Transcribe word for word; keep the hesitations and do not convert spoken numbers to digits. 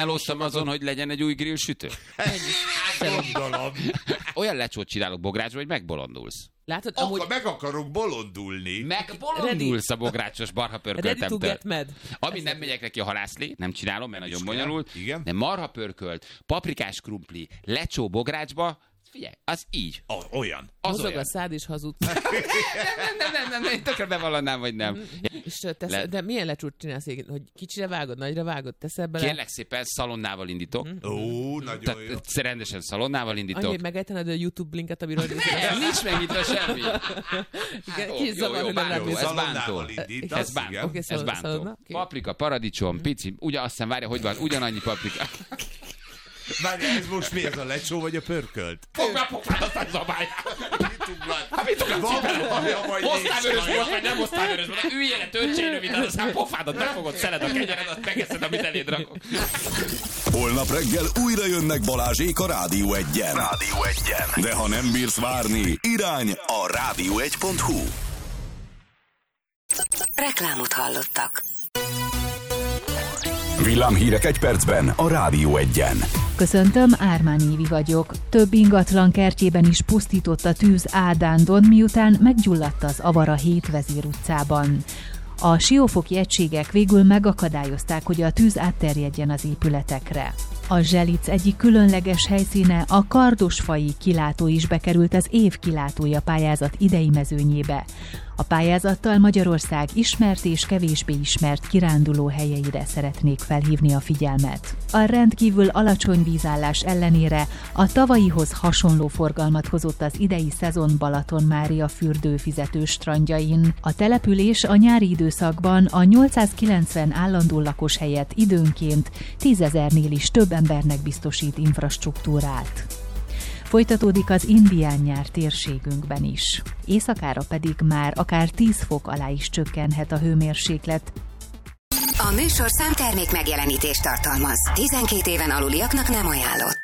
melóztam azon, hogy legyen egy új grillsütő. Olyan lecsót csinálok bográcsba, hogy megbolondulsz. Látod, Akkor amúgy... meg akarok bolondulni. Megbolondulsz a bográcsos barha pörköltemtől. Ami Ez nem megyek neki a halászli, nem csinálom, mert nagyon bonyolult. Igen? De marha pörkölt, paprikás krumpli, lecsó bográcsba, figyelj, az így. Oh, olyan. Az mozog olyan. a szád és hazud. nem, nem, nem, nem, nem, tökre bevallanám, vagy nem. És tesz, Le... De milyen lecsút csinálsz, hogy kicsire vágod, nagyra vágod, teszel bele? Kérlek szépen, szalonnával indítok. Ó, oh, nagyon Tehát jó. rendesen szalonnával indítok. Annyi, hogy megejtened a YouTube linket, amiről... Nem, nincs megnyitva semmi. Igen, kis zavar, hogy nem bántó, látni. ez bántó. Ez bántó. Okay, Ez bántó. Paprika, paradicsom, pici, ugye azt hiszem, várja, hogy van, ugyanannyi paprika. Várja, ez most mi, ez a lecsó vagy a pörkölt? Fogd be a pofád, aztán zabálj! Mit uglat? Hát mit ugatsz cipeled? Hoztál vörös nincs volt, vagy nem hoztál vörös volt? Üljél le törcsényrövid, aztán pofádat befogod, szeled a kenyered, azt megeszed, amit eléd rakok. Holnap reggel újra jönnek Balázsék a Rádió egyen. Rádió egyen. De ha nem bírsz várni, irány a rádió egy pont hu. Reklámot hallottak. Villámhírek egy percben a Rádió egyen. Köszöntöm, Ármán Évi vagyok. Több ingatlan kertjében is pusztított a tűz Ádándon, miután meggyulladt az avar a hét Vezér utcában. A siófoki egységek végül megakadályozták, hogy a tűz átterjedjen az épületekre. A Zselic egyik különleges helyszíne, a Kardosfai kilátó is bekerült az év kilátója pályázat idei mezőnyébe. A pályázattal Magyarország ismert és kevésbé ismert kiránduló helyeire szeretnék felhívni a figyelmet. A rendkívül alacsony vízállás ellenére a tavalyihoz hasonló forgalmat hozott az idei szezon Balaton-Mária fürdő fizetős strandjain. A település a nyári időszakban a nyolcszázkilencven állandó lakos helyett időnként tízezernél is több embernek biztosít infrastruktúrát. Folytatódik az indián nyár térségünkben is. Éjszakára pedig már akár tíz fok alá is csökkenhet a hőmérséklet. A műsor számtermék megjelenítést tartalmaz. tizenkét éven aluliaknak nem ajánlott.